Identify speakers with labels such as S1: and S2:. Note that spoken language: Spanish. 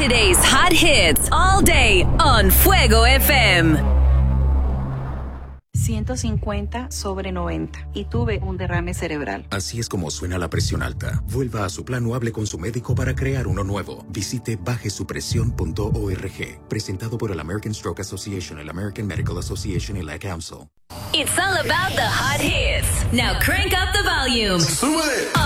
S1: Today's hot hits all day on Fuego FM.
S2: 150/90 y tuve un derrame cerebral.
S3: Así es como suena la presión alta. Vuelva a su plan o hable con su médico para crear uno nuevo. Visite bajesupresión.org. Presentado por el American Stroke Association, el American Medical Association y la Council.
S1: It's all about the hot hits. Now crank up the volume.
S4: ¡Súbele!